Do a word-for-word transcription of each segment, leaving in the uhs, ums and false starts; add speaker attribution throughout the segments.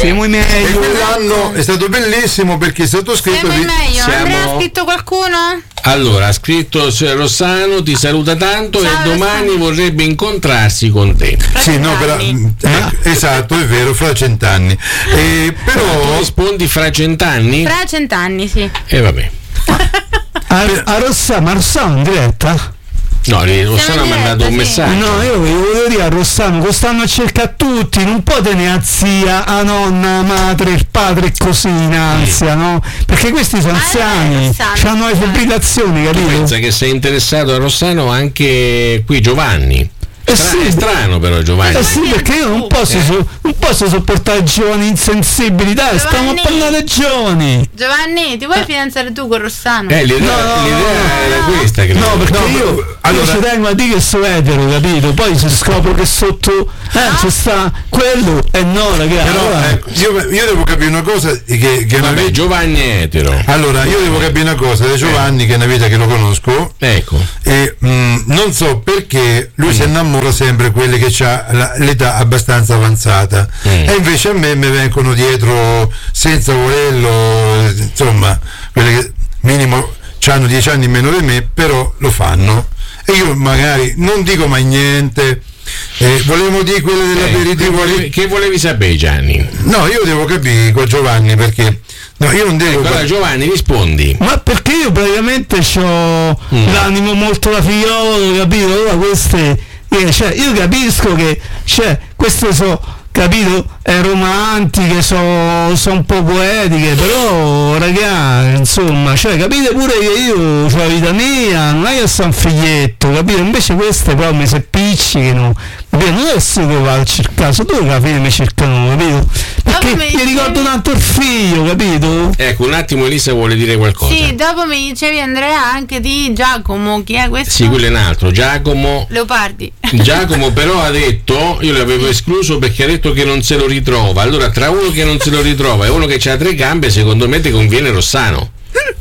Speaker 1: siamo i meglio.
Speaker 2: E quell'anno è stato bellissimo perché il sottoscritto
Speaker 3: siamo i meglio.
Speaker 4: Siamo...
Speaker 3: Andrea ha scritto qualcuno?
Speaker 4: Allora, ha scritto Rossano, ti saluta tanto.
Speaker 3: Ciao,
Speaker 4: e domani
Speaker 3: Rossano.
Speaker 4: vorrebbe incontrarsi con te.
Speaker 3: Fra
Speaker 2: sì, no, però, eh, esatto, è vero, fra cent'anni. E
Speaker 4: Tu
Speaker 2: però
Speaker 4: rispondi fra cent'anni?
Speaker 3: Fra cent'anni, sì.
Speaker 4: E vabbè.
Speaker 1: A, a Rossano, ma Rossano in diretta?
Speaker 4: No, Rossano ha
Speaker 3: in
Speaker 4: mandato
Speaker 3: diretta,
Speaker 4: un
Speaker 3: sì.
Speaker 4: messaggio.
Speaker 1: No, io volevo dire a Rossano che stanno a cercare tutti, non può tenere a zia, a nonna, a madre, il padre e così in ansia, no? Perché questi sono
Speaker 3: Ah,
Speaker 1: anziani,
Speaker 3: Rossano,
Speaker 1: hanno le fibrillazioni, capito?
Speaker 4: Pensa che sei interessato a Rossano anche qui Giovanni.
Speaker 1: Eh
Speaker 4: Stra-
Speaker 1: sì.
Speaker 4: È strano però Giovanni.
Speaker 1: Eh sì, perché io non posso, so- non posso sopportare giovani insensibili, dai, stiamo a
Speaker 3: Giovanni.
Speaker 1: parlare giovani.
Speaker 3: Giovanni, ti vuoi fidanzare tu con Rossano?
Speaker 4: Eh, l'idea,
Speaker 1: No,
Speaker 4: l'idea era
Speaker 3: no.
Speaker 4: questa, credo.
Speaker 1: No, perché
Speaker 2: No,
Speaker 1: io,
Speaker 2: allora-
Speaker 1: io ci tengo a dire che sono etero, capito? Poi se scopro che sotto eh, c'è sta quello, e eh no, ragazzi.
Speaker 2: però,
Speaker 1: allora-
Speaker 2: ecco, io, io devo capire una cosa che, che è una
Speaker 4: Vabbè,
Speaker 2: vita-
Speaker 4: Giovanni è etero.
Speaker 2: allora io devo capire una cosa da Giovanni, che è una vita che lo conosco,
Speaker 4: Ecco.
Speaker 2: e mh, non so perché lui si innamora sempre quelli che ha l'età abbastanza avanzata,
Speaker 4: Mm.
Speaker 2: e invece a me mi vengono dietro senza volerlo, eh, insomma, quelli che minimo hanno dieci anni meno di me, però lo fanno, e io magari non dico mai niente. Eh, volevo dire quelle
Speaker 4: Eh, che,
Speaker 2: dell'aperitivo.
Speaker 4: volevi, che volevi sapere, Gianni?
Speaker 2: No, io devo capire con Giovanni, perché no, io non devo
Speaker 4: Allora, Giovanni, rispondi.
Speaker 1: Ma perché io praticamente ho
Speaker 4: Mm.
Speaker 1: l'animo molto da figliolo, capito? Allora queste, eh, cioè, io capisco che cioè, queste sono, capito, è romantiche, sono so un po' poetiche, però ragazzi, insomma, cioè, capite pure che io ho la vita mia, non è che sono un figlietto, capito? Invece queste però mi si appiccicano, capito? Non è solo che vado a cercare, sono due che alla fine mi cercano, capito? Perché
Speaker 3: Dopo mi
Speaker 1: mi
Speaker 3: dicevi-
Speaker 1: ricordo tanto il figlio, capito?
Speaker 4: Ecco, un attimo Elisa vuole dire qualcosa.
Speaker 3: Sì, dopo mi dicevi Andrea anche di Giacomo, chi è questo?
Speaker 4: Sì, quello è un altro. Giacomo.
Speaker 3: Leopardi.
Speaker 4: Giacomo però ha detto, io l'avevo escluso perché ha detto che non se lo ritrova. Allora, tra uno che non se lo ritrova e uno che ha tre gambe, secondo me ti conviene Rossano.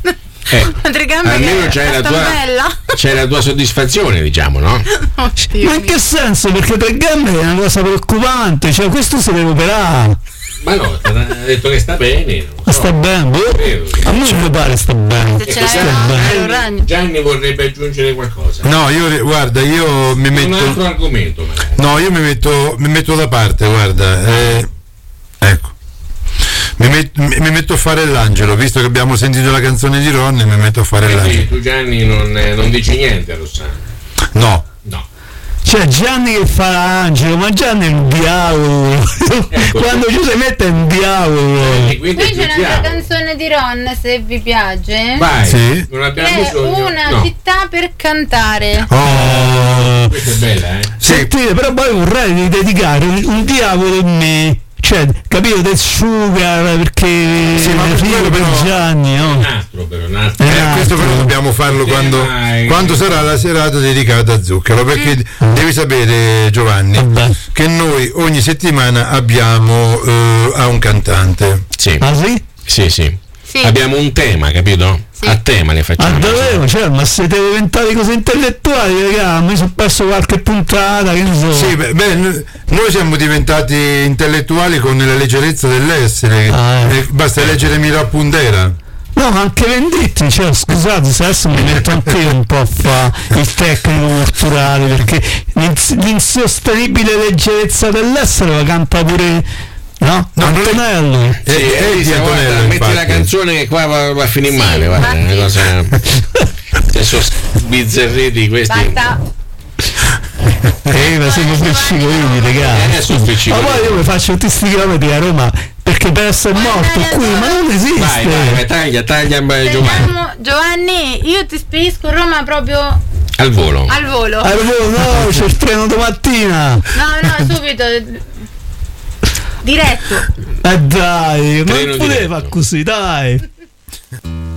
Speaker 4: Eh,
Speaker 3: Tre gambe
Speaker 4: almeno
Speaker 3: che
Speaker 4: c'hai la,
Speaker 3: sta
Speaker 4: tua,
Speaker 3: bella.
Speaker 4: c'hai la tua soddisfazione, diciamo, no?
Speaker 3: Oddio
Speaker 1: Ma in
Speaker 3: mio.
Speaker 1: che senso? Perché tre gambe è una cosa preoccupante, cioè questo si deve operare.
Speaker 4: Ma no, ha detto che sta bene. non
Speaker 1: Ma
Speaker 4: so.
Speaker 1: sta bene, boh.
Speaker 4: Credo che-
Speaker 1: A me non mi pare sta bene.
Speaker 3: Se ce
Speaker 4: Ecco,
Speaker 3: l'aveva
Speaker 1: sta
Speaker 3: anche
Speaker 1: bene.
Speaker 3: un ragno.
Speaker 4: Gianni vorrebbe aggiungere qualcosa.
Speaker 2: No, io guarda, io mi
Speaker 4: Un altro
Speaker 2: metto
Speaker 4: argomento, magari.
Speaker 2: no, io mi metto mi metto da parte, guarda, eh, ecco. Mi, met- mi- mi metto a fare l'angelo, visto che abbiamo sentito la canzone di Ronnie, mi metto a fare
Speaker 4: Quindi
Speaker 2: l'angelo.
Speaker 4: tu, Gianni, non, eh, non dici niente a Rossano.
Speaker 2: No.
Speaker 4: No.
Speaker 1: Cioè Gianni che fa l'angelo, ma Gianni è un diavolo.
Speaker 4: Ecco.
Speaker 1: Quando ci si mette è un diavolo.
Speaker 4: E quindi è
Speaker 3: Qui
Speaker 4: più
Speaker 3: c'è un'altra
Speaker 4: chiaro.
Speaker 3: canzone di Ron, se vi piace.
Speaker 4: Vai,
Speaker 2: Sì.
Speaker 4: non abbiamo
Speaker 3: È
Speaker 4: bisogno.
Speaker 3: una
Speaker 4: no.
Speaker 3: città per cantare.
Speaker 2: Oh,
Speaker 4: Questa è bella, eh?
Speaker 2: sì.
Speaker 1: Sentite, però poi vorrei dedicare un, un diavolo in me. Cioè, capito, del sugar, perché
Speaker 2: Sì, ma per
Speaker 1: figlio
Speaker 2: quello
Speaker 1: per
Speaker 2: però-
Speaker 1: Gianni,
Speaker 4: Un
Speaker 1: no?
Speaker 4: altro però, un altro.
Speaker 2: Eh,
Speaker 1: Esatto.
Speaker 2: questo però dobbiamo farlo
Speaker 4: Perché
Speaker 2: quando,
Speaker 4: mai?
Speaker 2: quando sarà la serata dedicata a Zucchero, perché devi sapere, Giovanni,
Speaker 1: Vabbè.
Speaker 2: che noi ogni settimana abbiamo eh, a un cantante.
Speaker 4: Sì,
Speaker 1: Ah sì?
Speaker 4: sì, sì.
Speaker 3: Sì.
Speaker 4: Abbiamo un tema, capito?
Speaker 3: Sì.
Speaker 4: A tema ne
Speaker 1: Ma
Speaker 4: facciamo.
Speaker 1: davvero? Cioè, ma siete diventati così intellettuali, raga? Mi sono perso qualche puntata, che ne so.
Speaker 2: Sì, beh, beh, n- noi siamo diventati intellettuali con la leggerezza dell'essere.
Speaker 1: Ah, eh.
Speaker 2: Eh, basta leggere Mira Pundera.
Speaker 1: No, ma anche Venditti, cioè, scusate se adesso mi metto anche io un po' a fa il tecnico culturale, perché l'ins- l'insostenibile leggerezza dell'essere la canta pure, no?
Speaker 2: No, non è-
Speaker 1: Antonello.
Speaker 2: Eh,
Speaker 4: Sì,
Speaker 2: eh, di
Speaker 4: Elisa,
Speaker 2: Antonello,
Speaker 4: guarda, metti
Speaker 2: infatti.
Speaker 4: la canzone che qua va, va a finire
Speaker 3: Sì,
Speaker 4: male, guarda,
Speaker 3: infatti.
Speaker 4: una cosa. Se sono bizzarriti questi.
Speaker 3: Basta.
Speaker 1: Eh, ma siamo friccicolini, ragazzi.
Speaker 4: Eh, sono
Speaker 1: Ma
Speaker 4: friccicolini.
Speaker 1: poi io mi faccio tutti sti chilometri a Roma perché per essere morto qui, ma non esiste.
Speaker 4: Vai, vai, vai, taglia, taglia beh, Giovanni.
Speaker 3: Sentiamo, Giovanni, io ti spedisco Roma proprio
Speaker 4: Al volo.
Speaker 3: al volo.
Speaker 1: Allora, no, c'è il treno domattina.
Speaker 3: No, no, subito. Diretto.
Speaker 1: Eh dai, ma
Speaker 4: Treno
Speaker 1: non poteva
Speaker 4: diretto.
Speaker 1: così, dai.